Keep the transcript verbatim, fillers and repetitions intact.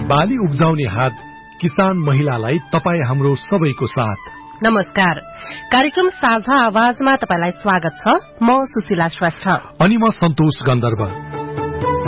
बाली उब्जाउने हात किसान महिलालाई तपाई हाम्रो सबैको साथ। नमस्कार, कार्यक्रम साझा आवाजमा तपाईलाई स्वागत छ। म सुशीला श्रेष्ठ अनि म सन्तोष गन्धर्व।